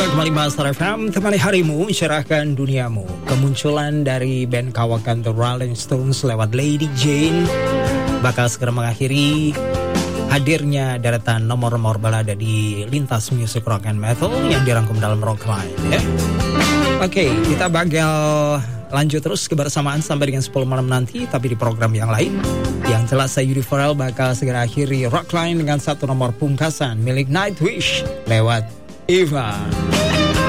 kembali Master FM, temani harimu, cerahkan duniamu. Kemunculan dari band kawakan The Rolling Stones lewat Lady Jane bakal segera mengakhiri hadirnya deretan nomor-nomor balada di lintas musik rock and metal yang dirangkum dalam Rockline ya. Oke, kita bakal lanjut terus kebersamaan sampai dengan 10 malam nanti, tapi di program yang lain. Yang jelas saya Yudi Farel bakal segera akhiri Rockline dengan satu nomor pungkasan milik Nightwish lewat Eva.